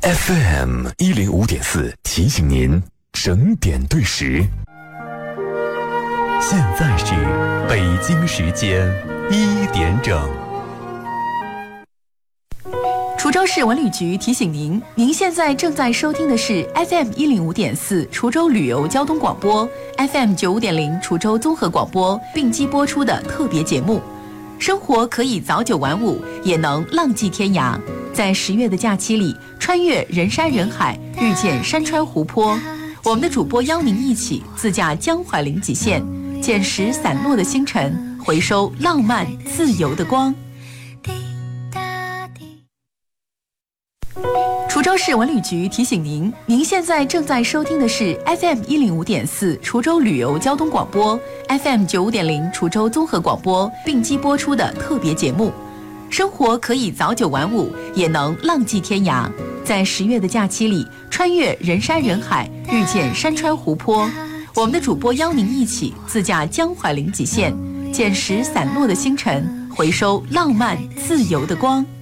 FM105.4提醒您整点对时。现在是北京时间1点整。 滁州市文旅局提醒您，您现在正在收听的是 FM105.4滁州旅游交通广播 ，FM95.0滁州综合广播并机播出的特别节目。生活可以早9晚5，也能浪迹天涯。在10月的假期里，穿越人山人海，遇见山川湖泊。我们的主播邀您一起自驾江淮临济县，捡拾散落的星辰，回收浪漫自由的光。滁州市文旅局提醒您，您现在正在收听的是 FM105.4滁州旅游交通广播 ，FM95.0滁州综合广播并机播出的特别节目。生活可以早9晚5，也能浪迹天涯。在10月的假期里，穿越人山人海，遇见山川湖泊。我们的主播邀您一起自驾江淮临济县，捡拾散落的星辰，回收浪漫自由的光。